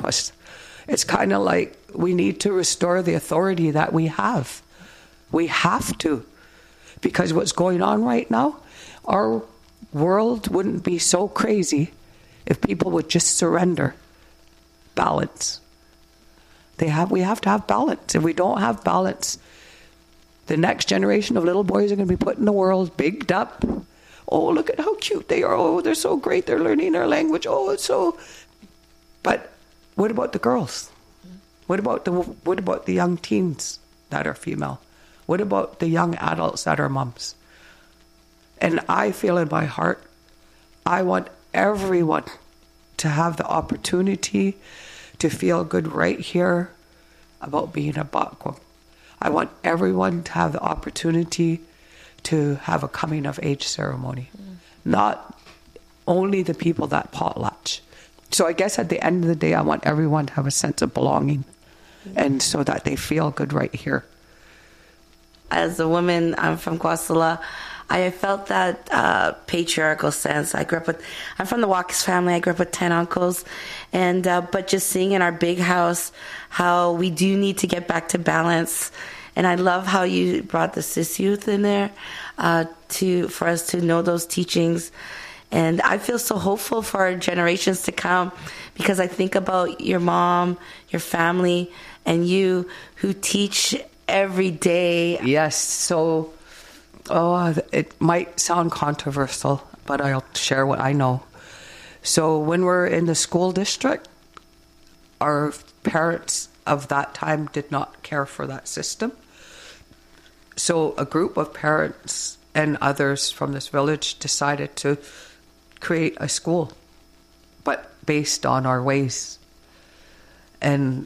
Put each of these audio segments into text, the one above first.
us. It's kind of like we need to restore the authority that we have. We have to. Because what's going on right now, our world wouldn't be so crazy if people would just surrender. Balance. We have to have balance. If we don't have balance, the next generation of little boys are going to be put in the world, bigged up. Oh, look at how cute they are. Oh, they're so great. They're learning their language. Oh, it's so... But what about the girls? What about the young teens that are female? What about the young adults that are mums? And I feel in my heart, I want everyone to have the opportunity to feel good right here about being a Bakwa. I want everyone to have the opportunity to have a coming of age ceremony. Not only the people that potlatch. So I guess at the end of the day, I want everyone to have a sense of belonging, and so that they feel good right here. As a woman, I'm from Kwasala. I felt that patriarchal sense. I'm from the Watkins family. I grew up with 10 uncles, and but just seeing in our big house how we do need to get back to balance. And I love how you brought the cis youth in there for us to know those teachings. And I feel so hopeful for our generations to come, because I think about your mom, your family, and you who teach every day. Yes, so it might sound controversial, but I'll share what I know. So when we're in the school district, our parents of that time did not care for that system. So a group of parents and others from this village decided to create a school, but based on our ways. And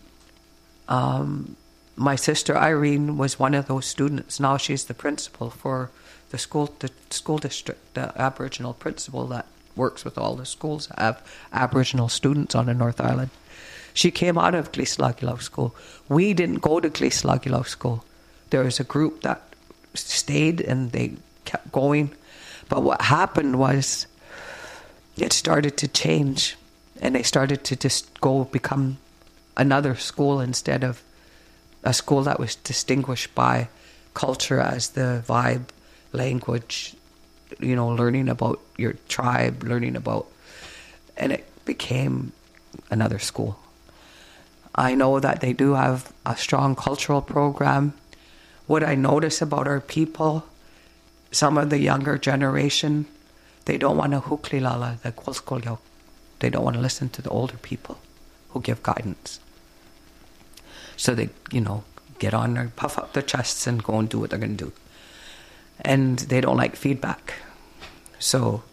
my sister Irene was one of those students. Now she's the principal for the school district, the Aboriginal principal that works with all the schools that have Aboriginal students on the North Island. She came out of Glislagilau School. We didn't go to Glislagilau School. There was a group that stayed and they kept going. But what happened was it started to change, and they started to just go become another school instead of a school that was distinguished by culture as the vibe, language, learning about your tribe, and it became another school. I know that they do have a strong cultural program. What I notice about our people, some of the younger generation, they don't want to huklilala, the kwalskolyok. They don't want to listen to the older people who give guidance. So they, get on there, puff up their chests and go and do what they're going to do. And they don't like feedback. So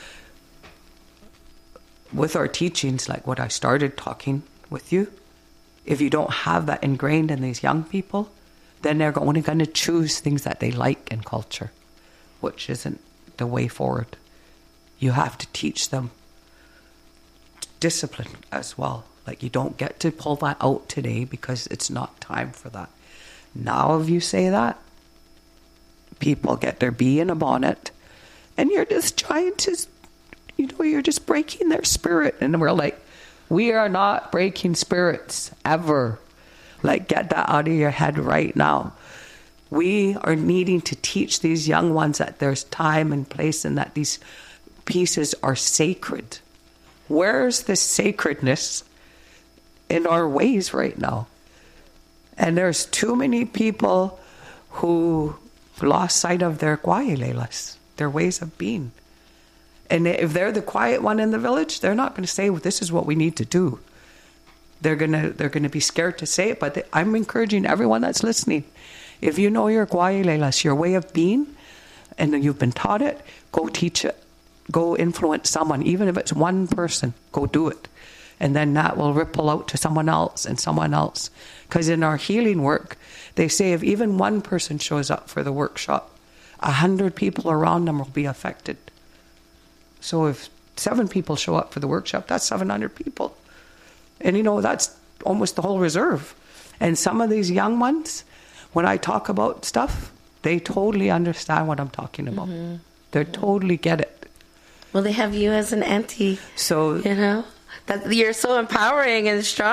with our teachings, like what I started talking with you, if you don't have that ingrained in these young people, then they're only going to choose things that they like in culture, which isn't the way forward. You have to teach them discipline as well. Like, you don't get to pull that out today because it's not time for that. Now if you say that, people get their bee in a bonnet, and you're just trying to, you're just breaking their spirit. And we're like, we are not breaking spirits ever. Like, get that out of your head right now. We are needing to teach these young ones that there's time and place and that these pieces are sacred. Where's the sacredness in our ways right now? And there's too many people who lost sight of their kwailelas, their ways of being. And if they're the quiet one in the village, they're not going to say, well, this is what we need to do. They're gonna be scared to say it, but I'm encouraging everyone that's listening. If you know your kwailelas, your way of being, and you've been taught it, go teach it. Go influence someone, even if it's one person, go do it. And then that will ripple out to someone else and someone else. Because in our healing work, they say if even one person shows up for the workshop, 100 people around them will be affected. So if 7 people show up for the workshop, that's 700 people. And that's almost the whole reserve. And some of these young ones, when I talk about stuff, they totally understand what I'm talking about. Mm-hmm. They totally get it. Well, they have you as an auntie. So, that you're so empowering and strong.